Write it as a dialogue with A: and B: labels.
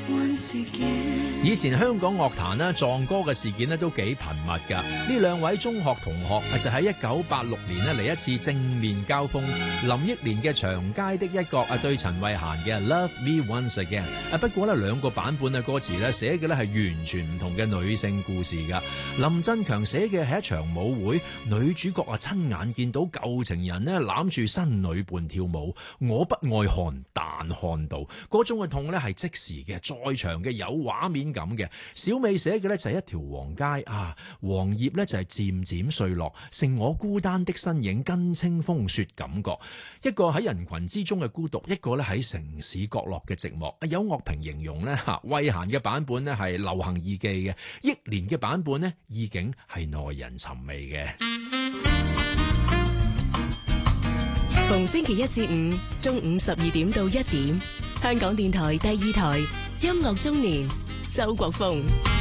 A: 以前香港樂壇呢撞歌嘅事件呢都幾頻密㗎。呢兩位中學同學就喺1986年呢嚟一次正面交鋒。林憶蓮嘅長街的一角對陳慧嫻嘅 Love Me Once Again。不過呢兩個版本嘅歌詞呢寫嘅呢係完全唔同嘅女性故事㗎。林振強寫嘅係一場舞會，女主角親眼見到舊情人呢攬住新女伴跳舞，我不愛看，但看到嗰種嘅痛呢係即時嘅，在場嘅有畫面感嘅。小美寫嘅呢就係一條黃街啊，黃葉呢就係漸漸碎落，剩我孤單的身影跟清風雪感覺。一個喺人群之中嘅孤獨，一個呢喺城市角落嘅寂寞。有樂評形容呢，慧嫻嘅版本呢係流行意記嘅，憶蓮嘅版本呢意境係耐人尋味嘅。
B: 逢星期一至五中午12點到1點，香港電台第2台音樂中年，周國峰。